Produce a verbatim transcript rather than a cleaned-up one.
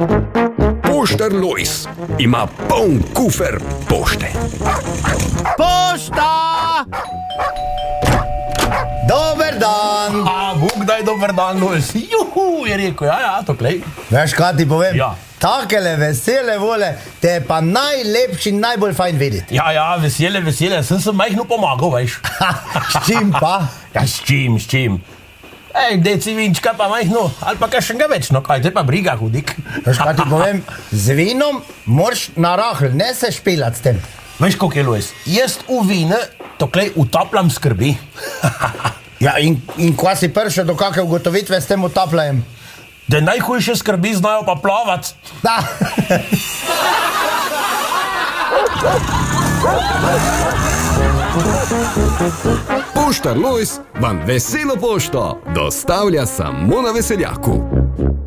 Poštar Lojz ima poln kufer pošte. Pošta! Dober dan! A, Bog daj dober dan, Lojz. Juhu, je rekel, ja, ja, to klej. Veš, kaj ti povem? Ja. Takele vesele vole, te je pa najlepši, najbolj fajn videti. Ja, ja, vesele, vesele, sem se majhno pomagal, veš. S čim pa? Ja, s čim, s čim. Ej, deci vinčka pa majhno, ali pa kakšnega več, no kaj te pa briga, hudik. Veš, kaj ti povem? Z vinom moraš na rahl, ne se špilat s tem. Veš, koliko je, Lojz, jaz v vine to klej utapljam skrbi. Ja, in, in ko si prišel do kakve ugotovitve s tem utapljajem? Da najhujše skrbi znajo pa plavat. Da. Poštar Lojz vam veselo pošto dostavlja samo na Veseljaku.